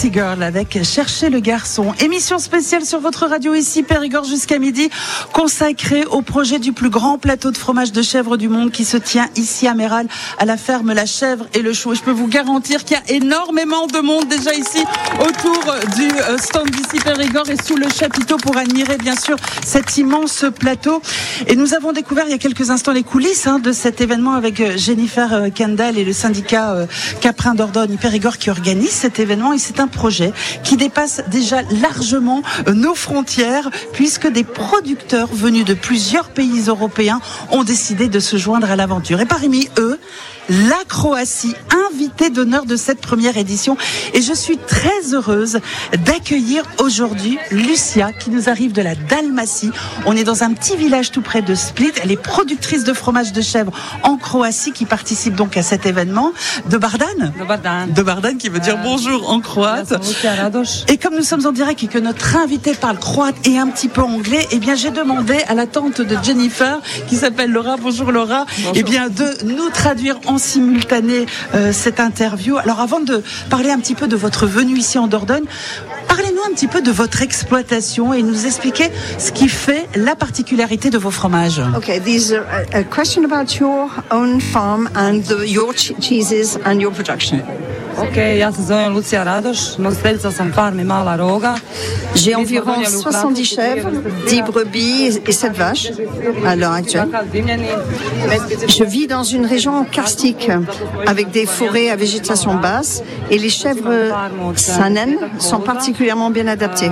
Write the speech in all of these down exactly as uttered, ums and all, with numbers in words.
Sexy Girl avec Chercher le garçon. Émission spéciale sur votre radio ici, Périgord jusqu'à midi, consacrée au projet du plus grand plateau de fromage de chèvre du monde qui se tient ici à Méral, à la ferme La Chèvre et le Chou. Et je peux vous garantir qu'il y a énormément de monde déjà ici autour du stand d'ici Périgord et sous le chapiteau pour admirer bien sûr cet immense plateau. Et nous avons découvert il y a quelques instants les coulisses hein, de cet événement avec Jennifer Kendall et le syndicat euh, Caprin Dordogne Périgord qui organise cet événement. Et c'est un projet qui dépasse déjà largement euh, nos frontières puisque des producteurs venus de plusieurs pays européens ont décidé de se joindre à l'aventure. Et parmi eux, la Croatie, invitée d'honneur de cette première édition. Et je suis très heureuse d'accueillir aujourd'hui Lucia qui nous arrive de la Dalmatie. On est dans un petit village tout près de Split. Elle est productrice de fromage de chèvre en Croatie qui participe donc à cet événement. De Bardan Dobar dan. De Bardan qui veut dire bonjour en croate. Et comme nous sommes en direct et que notre invité parle croate et un petit peu anglais, eh bien j'ai demandé à la tante de Jennifer qui s'appelle Laura, bonjour Laura, bonjour. Eh bien de nous traduire en simultané euh, cette interview. Alors avant de parler un petit peu de votre venue ici en Dordogne, parlez-nous un petit peu de votre exploitation et nous expliquer ce qui fait la particularité de vos fromages. Okay, these are a, a question about your own farm and the, your ch- cheeses and your production. Ok, ja se zovem Lucija Radoš, nositeljica sam farme Mala Roga. J'ai environ soixante-dix chèvres, dix brebis et sept vaches à l'heure actuelle. Je vis dans une région karstique avec des forêts à végétation basse et les chèvres Saanen sont particulièrement bien adaptées.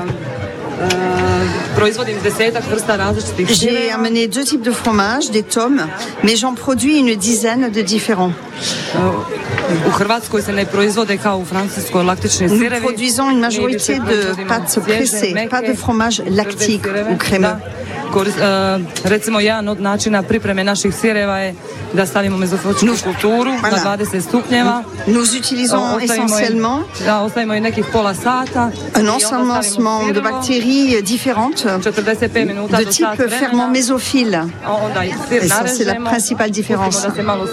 J'ai amené deux types de fromages, des tomes, mais j'en produis une dizaine de différents. Nous produisons une majorité de pâtes pressées, pas de fromage lactique ou crémeux. Recimo, jedan od načina pripreme naših sireva je da stavimo mezofločku kulturu na dvadeset stupnjeva. Nous utilisons essentiellement da ostavimo i nekih pola sata un ensemencement de bactéries différentes de type ferment mésophile. Et ça, c'est la principale différence.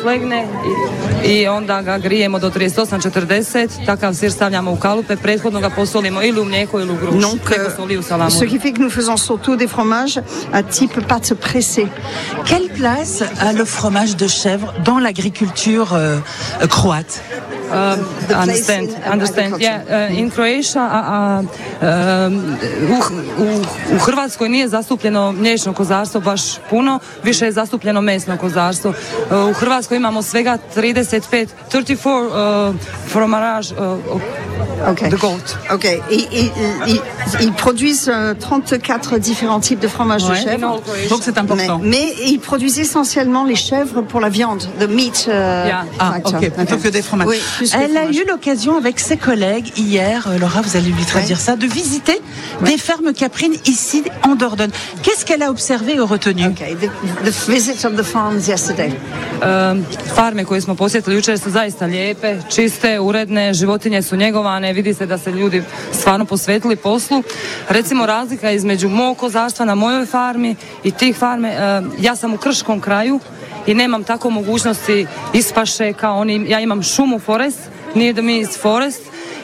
I onda ga grijemo do trideset osam četrdeset. Takav sir stavljamo u kalupe, prethodno ga posolimo ili u mlijeko ili u grušu. Donc, euh, ce qui fait que nous faisons surtout des fromages à type pâte pressée. Quelle place a le fromage de chèvre dans l'agriculture euh, croate? Uh, understand, understand. Yeah, uh, in Croatia, uh, uh, u, u, u Hrvatskoj nije zastupljeno mliječno kozarstvo baš puno, više je zastupljeno mesno kozarstvo. Uh, u Hrvatskoj imamo svega trideset pet, thirty four uh, fromage uh, Okay. de goat. Ok. Et, et, et, ils produisent euh, trente-quatre différents types de fromage ouais. de chèvre. Donc c'est important. Mais, mais ils produisent essentiellement les chèvres pour la viande, the meat. Euh, yeah. Ah, ok. Plutôt okay. que des fromages. Oui, Elle a eu l'occasion avec ses collègues hier, euh, Laura, vous allez lui traduire ouais. ça, de visiter ouais. des fermes caprines ici en Dordogne. Qu'est-ce qu'elle a observé et retenu? Okay. The, the visit of the farms yesterday. Uh, farme koje smo posjetili jučer su zaista lijepe, čiste, uredne, životinje su njegovane, vidi se da se ljudi stvarno posvetili poslu. Recimo razlika između mog kozarstva na mojoj farmi i tih farme, uh, ja sam u krškom kraju i nemam tako mogućnosti ispaše kao oni, ja imam šumu forest, near the Meads forest.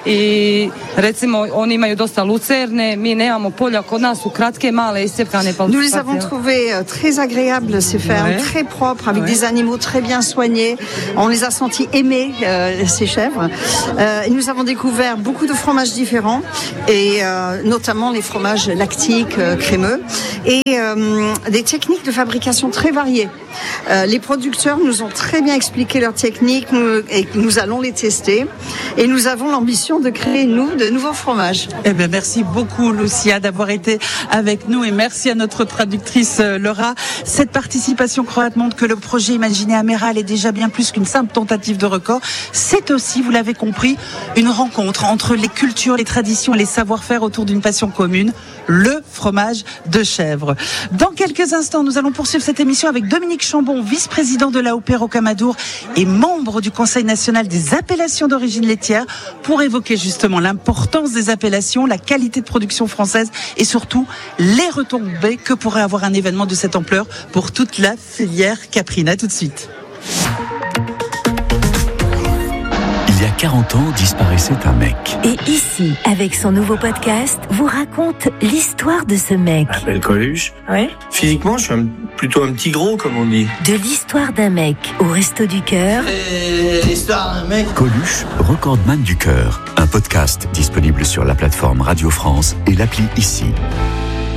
I recimo oni imaju dosta lucerne, mi nemamo polja, kod nas su kratke, male, iscepkane. Nous les avons trouvés euh, très agréables ces fermes, ouais. très propres, avec ouais. des animaux très bien soignés. On les a sentis aimer euh, ces chèvres. Euh, et nous avons découvert beaucoup de fromages différents et euh, notamment les fromages lactiques, euh, crémeux et euh, des techniques de fabrication très variées. Euh, les producteurs nous ont très bien expliqué leurs techniques nous, et nous allons les tester et nous avons l'ambition de créer, nous, de nouveaux fromages. Eh bien, merci beaucoup, Lucia, d'avoir été avec nous et merci à notre traductrice Laura. Cette participation croate montre que le projet imaginé à Méral est déjà bien plus qu'une simple tentative de record. C'est aussi, vous l'avez compris, une rencontre entre les cultures, les traditions et les savoir-faire autour d'une passion commune, le fromage de chèvre. Dans quelques instants, nous allons poursuivre cette émission avec Dominique Chambon, vice-président de la O P Rocamadour et membre du Conseil national des appellations d'origine laitière, pour évoquer justement l'importance des appellations, la qualité de production française et surtout les retombées que pourrait avoir un événement de cette ampleur pour toute la filière caprine. À tout de suite. Il y a quarante ans disparaissait un mec. Et ici, avec son nouveau podcast, vous raconte l'histoire de ce mec. Je m'appelle Coluche. Ouais. Physiquement, je suis un, plutôt un petit gros, comme on dit. De l'histoire d'un mec au Resto du Cœur. Et l'histoire d'un mec. Coluche, recordman du cœur. Un podcast disponible sur la plateforme Radio France et l'appli Ici.